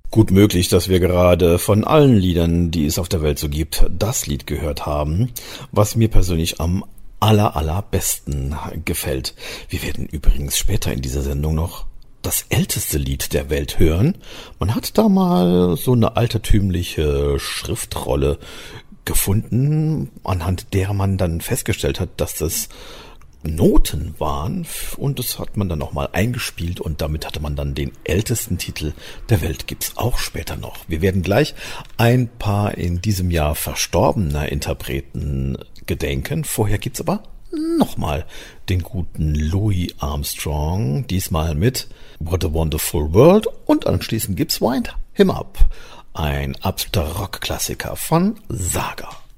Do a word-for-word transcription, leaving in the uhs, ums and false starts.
Gut möglich, dass wir gerade von allen Liedern, die es auf der Welt so gibt, das Lied gehört haben, was mir persönlich am aller, allerbesten gefällt. Wir werden übrigens später in dieser Sendung noch das älteste Lied der Welt hören. Man hat da mal so eine altertümliche Schriftrolle gefunden, anhand der man dann festgestellt hat, dass das Noten waren, und das hat man dann nochmal eingespielt und damit hatte man dann den ältesten Titel der Welt. Gibt's auch später noch. Wir werden gleich ein paar in diesem Jahr verstorbener Interpreten gedenken. Vorher gibt's aber nochmal den guten Louis Armstrong, diesmal mit What a Wonderful World, und anschließend gibt's Wind Him Up, ein absoluter Rockklassiker von Saga.